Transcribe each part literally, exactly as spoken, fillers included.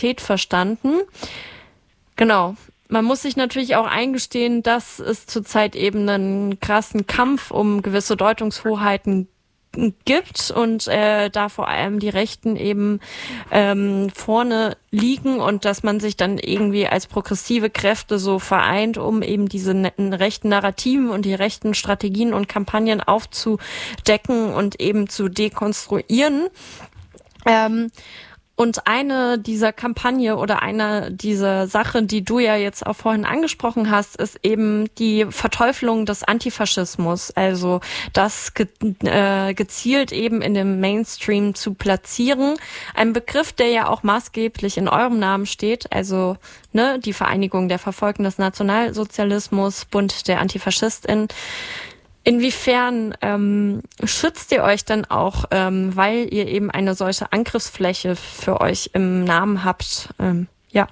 verstanden. Genau. Man muss sich natürlich auch eingestehen, dass es zurzeit eben einen krassen Kampf um gewisse Deutungshoheiten gibt und äh, da vor allem die Rechten eben ähm, vorne liegen und dass man sich dann irgendwie als progressive Kräfte so vereint, um eben diese netten rechten Narrativen und die rechten Strategien und Kampagnen aufzudecken und eben zu dekonstruieren. Ähm, Und eine dieser Kampagne oder eine dieser Sachen, die du ja jetzt auch vorhin angesprochen hast, ist eben die Verteufelung des Antifaschismus. Also das ge- äh, gezielt eben in dem Mainstream zu platzieren. Ein Begriff, der ja auch maßgeblich in eurem Namen steht. Also ne, die Vereinigung der Verfolgten des Nationalsozialismus, Bund der AntifaschistInnen. Inwiefern ähm, schützt ihr euch denn auch, ähm, weil ihr eben eine solche Angriffsfläche für euch im Namen habt? Ähm, ja.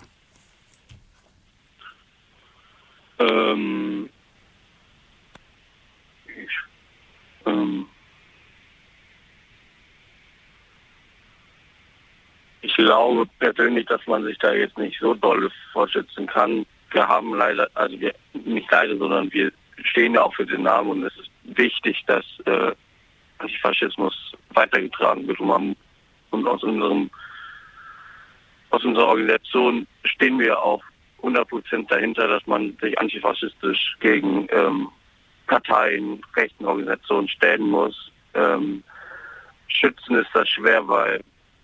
Ähm, ich, ähm, ich glaube persönlich, dass man sich da jetzt nicht so doll vorschützen kann. Wir haben leider, also wir nicht leider, sondern wir stehen ja auch für den Namen und es ist wichtig, dass äh, Antifaschismus weitergetragen wird. Und, und aus unserem aus unserer Organisation stehen wir auch hundert Prozent dahinter, dass man sich antifaschistisch gegen ähm, Parteien, rechten Organisationen stellen muss. Ähm, schützen ist das schwer, weil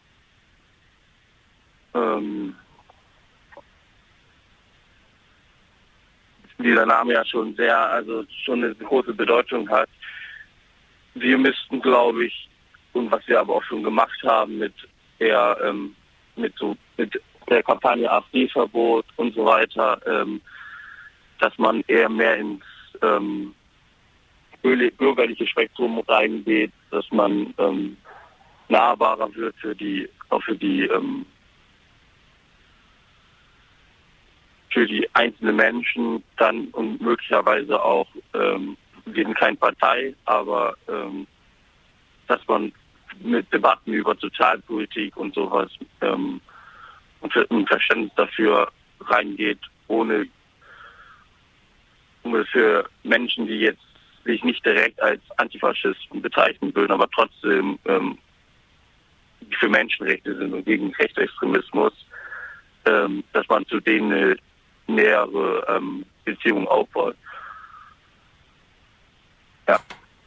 ähm, dieser Name ja schon sehr, also schon eine große Bedeutung hat. Wir müssten, glaube ich, und was wir aber auch schon gemacht haben mit der, ähm, mit so, mit der Kampagne AfD-Verbot und so weiter, ähm, dass man eher mehr ins ähm, bürgerliche Spektrum reingeht, dass man ähm, nahbarer wird für die, auch für die ähm, für die einzelnen Menschen dann und möglicherweise auch, ähm, wir sind keine Partei, aber ähm, dass man mit Debatten über Sozialpolitik und sowas ähm, und für ein Verständnis dafür reingeht, ohne, ohne für Menschen, die jetzt sich nicht direkt als Antifaschisten bezeichnen würden, aber trotzdem ähm, für Menschenrechte sind und gegen Rechtsextremismus, ähm, dass man zu denen eine nähere ähm, Beziehung aufbaut. Ja.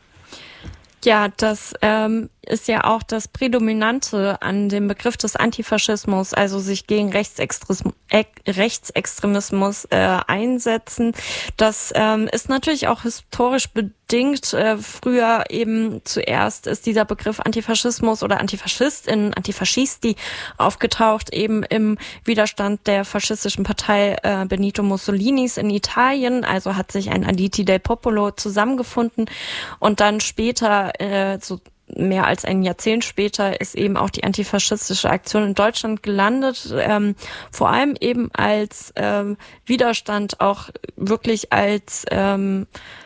Ja, das ähm, ist ja auch das Prädominante an dem Begriff des Antifaschismus, also sich gegen Rechtsextremismus, äh, Rechtsextremismus äh, einsetzen. Das ähm, ist natürlich auch historisch bedingt. Äh, früher eben zuerst ist dieser Begriff Antifaschismus oder Antifaschistin, Antifascisti aufgetaucht, eben im Widerstand der faschistischen Partei äh, Benito Mussolinis in Italien. Also hat sich ein Aliti del Popolo zusammengefunden und dann später, äh, so mehr als ein Jahrzehnt später, ist eben auch die antifaschistische Aktion in Deutschland gelandet, ähm, vor allem eben als ähm, Widerstand, auch wirklich als ähm,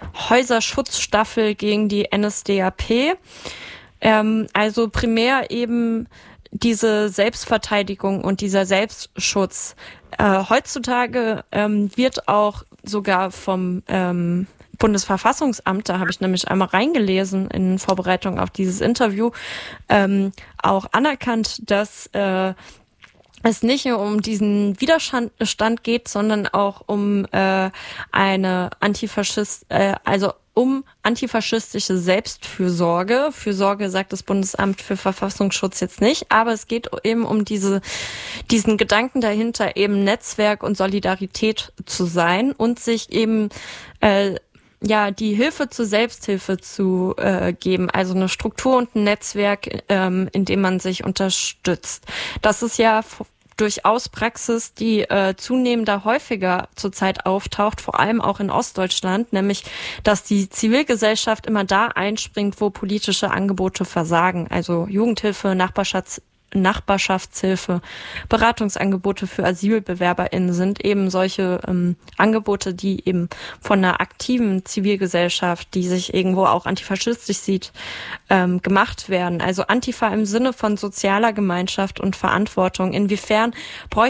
Häuserschutzstaffel gegen die N S D A P. Ähm, also primär eben diese Selbstverteidigung und dieser Selbstschutz. Äh, heutzutage ähm, wird auch sogar vom ähm, Bundesverfassungsamt, da habe ich nämlich einmal reingelesen in Vorbereitung auf dieses Interview, ähm, auch anerkannt, dass äh, es nicht nur um diesen Widerstand geht, sondern auch um äh, eine Antifaschist, äh, also um antifaschistische Selbstfürsorge. Fürsorge sagt das Bundesamt für Verfassungsschutz jetzt nicht, aber es geht eben um diese, diesen Gedanken dahinter, eben Netzwerk und Solidarität zu sein und sich eben äh, ja die Hilfe zur Selbsthilfe zu äh, geben, also eine Struktur und ein Netzwerk, ähm, in dem man sich unterstützt. Das ist ja f- durchaus Praxis, die äh, zunehmender häufiger zurzeit auftaucht, vor allem auch in Ostdeutschland, nämlich, dass die Zivilgesellschaft immer da einspringt, wo politische Angebote versagen, also Jugendhilfe, Nachbarschafts Nachbarschaftshilfe, Beratungsangebote für AsylbewerberInnen sind eben solche ähm, Angebote, die eben von einer aktiven Zivilgesellschaft, die sich irgendwo auch antifaschistisch sieht, ähm, gemacht werden. Also Antifa im Sinne von sozialer Gemeinschaft und Verantwortung. Inwiefern bräuchte